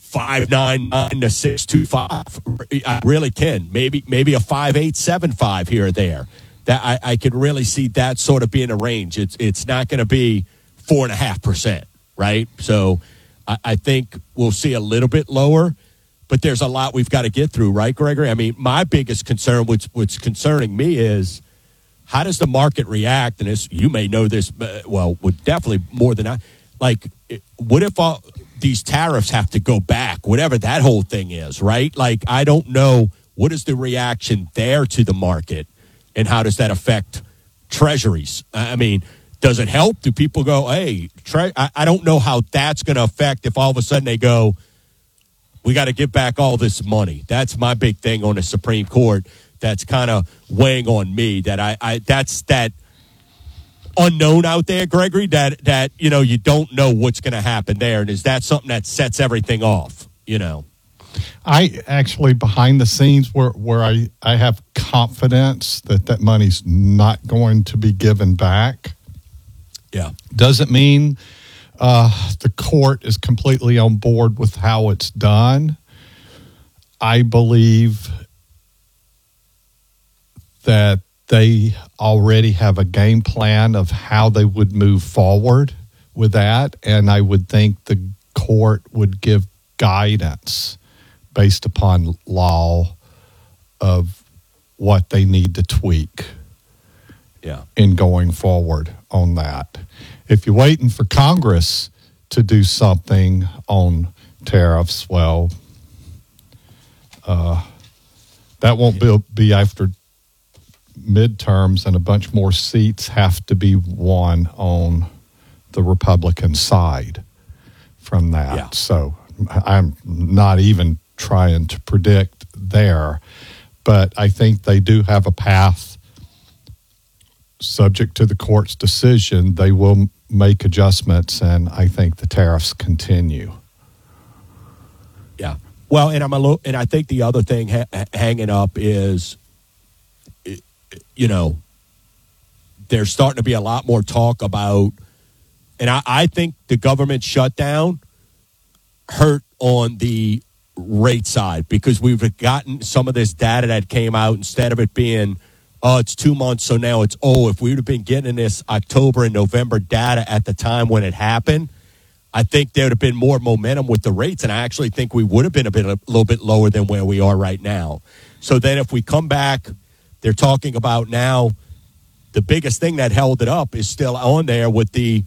5.99 to 6.25. I really can. Maybe a 5.875 here or there. That I could really see that sort of being a range. It's not going to be 4.5%, right? So I think we'll see a little bit lower, but there's a lot we've got to get through, right, Gregory? I mean, my biggest concern, what's concerning me is how does the market react? And this, you may know this, would definitely more than I. Like, what if these tariffs have to go back, whatever that whole thing is, right? Like, I don't know what is the reaction there to the market, and how does that affect treasuries? I mean, does it help? Do people go, hey, I don't know how that's going to affect if all of a sudden they go, we got to give back all this money. That's my big thing on the Supreme Court. That's kind of weighing on me. That that's that unknown out there, Gregory. That you don't know what's going to happen there, and is that something that sets everything off? I actually, behind the scenes, where I have confidence that money's not going to be given back. Yeah, doesn't mean the court is completely on board with how it's done. I believe that they already have a game plan of how they would move forward with that, and I would think the court would give guidance based upon law of what they need to tweak in going forward on that. If you're waiting for Congress to do something on tariffs, well, that won't be after midterms, and a bunch more seats have to be won on the Republican side from that. Yeah. So I'm not even trying to predict there, but I think they do have a path. Subject to the court's decision, they will make adjustments, and I think the tariffs continue. Yeah. Well, and I think the other thing hanging up is, there's starting to be a lot more talk about, and I think the government shutdown hurt on the rate side, because we've gotten some of this data that came out, instead of it being, it's 2 months, so now it's, if we would have been getting this October and November data at the time when it happened, I think there would have been more momentum with the rates, and I actually think we would have been a little bit lower than where we are right now. So then if we come back, they're talking about now the biggest thing that held it up is still on there with the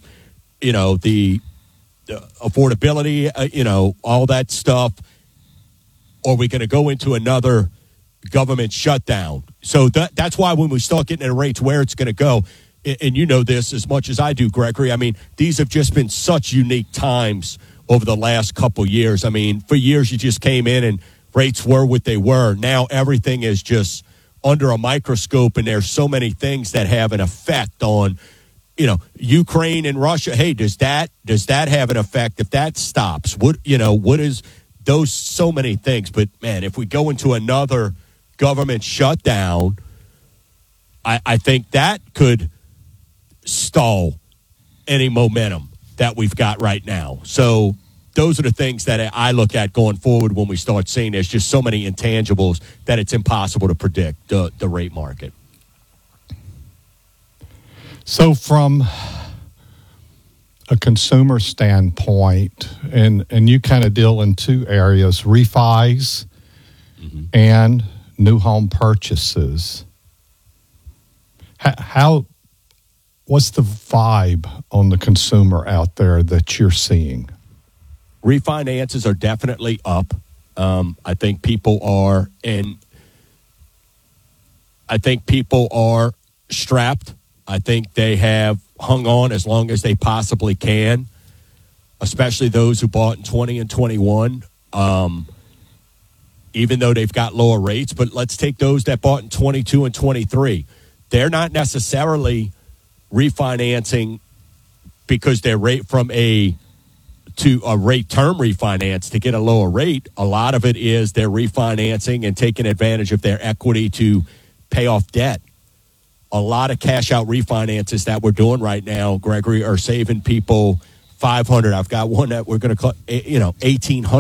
affordability, all that stuff. Or are we going to go into another government shutdown? So that's why when we start getting at rates where it's going to go, and you know this as much as I do, Gregory, I mean, these have just been such unique times over the last couple years. I mean, for years you just came in and rates were what they were. Now everything is just under a microscope, and there's so many things that have an effect on, Ukraine and Russia. Hey, does that have an effect if that stops? What is those, so many things. But man, if we go into another government shutdown, I think that could stall any momentum that we've got right now. So those are the things that I look at going forward when we start seeing there's just so many intangibles that it's impossible to predict the rate market. So from a consumer standpoint, and you kind of deal in two areas, refis and new home purchases. What's the vibe on the consumer out there that you're seeing? Refinances are definitely up. I think people are strapped. I think they have hung on as long as they possibly can, especially those who bought in 20 and 21, even though they've got lower rates. But let's take those that bought in 22 and 23. They're not necessarily refinancing because they're rate from a rate term refinance to get a lower rate. A lot of it is they're refinancing and taking advantage of their equity to pay off debt. A lot of cash out refinances that we're doing right now, Gregory, are saving people $500. I've got one that we're going to call, $1,800